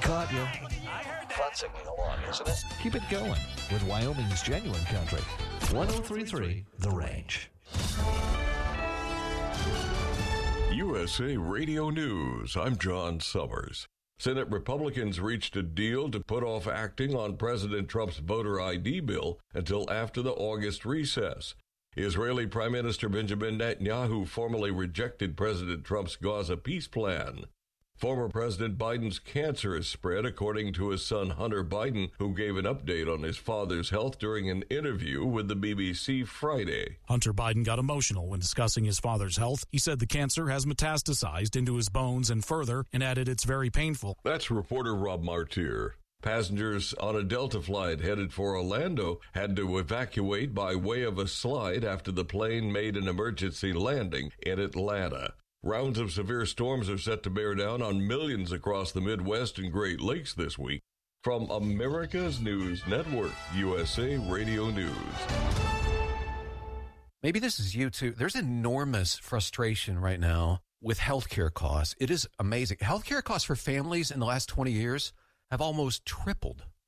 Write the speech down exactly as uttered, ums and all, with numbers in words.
caught you. Fun singing along, isn't it? Keep it going with Wyoming's genuine country. one oh three point three The Range. U S A Radio News. I'm John Summers. Senate Republicans reached a deal to put off acting on President Trump's voter I D bill until after the August recess. Israeli Prime Minister Benjamin Netanyahu formally rejected President Trump's Gaza peace plan. Former President Biden's cancer has spread, according to his son Hunter Biden, who gave an update on his father's health during an interview with the B B C Friday. Hunter Biden got emotional when discussing his father's health. He said the cancer has metastasized into his bones and further, and added it's very painful. That's reporter Rob Martier. Passengers on a Delta flight headed for Orlando had to evacuate by way of a slide after the plane made an emergency landing in Atlanta. Rounds of severe storms are set to bear down on millions across the Midwest and Great Lakes this week. From America's News Network, U S A Radio News. Maybe this is you too. There's enormous frustration right now with healthcare costs. It is amazing. Healthcare costs for families in the last twenty years have almost tripled.